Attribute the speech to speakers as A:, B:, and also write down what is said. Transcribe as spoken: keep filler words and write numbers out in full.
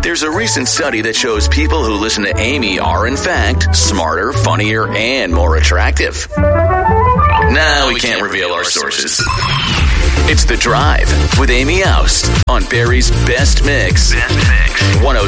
A: There's a recent study that shows people who listen to Amy are, in fact, smarter, funnier, and more attractive. Now we can't reveal our sources. It's The Drive with Amy Oust on Barry's Best Mix. Best Mix. one oh